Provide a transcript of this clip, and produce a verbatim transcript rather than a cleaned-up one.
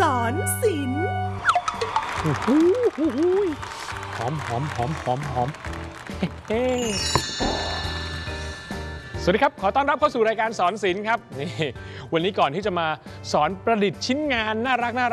สอนศิลป์หอมหอมหอมหอมหอมสวัสดีครับขอต้อนรับเข้าสู่รายการสอนศิลป์ครับนี่วันนี้ก่อนที่จะมาสอนประดิษฐ์ชิ้นงานน่ารักน่า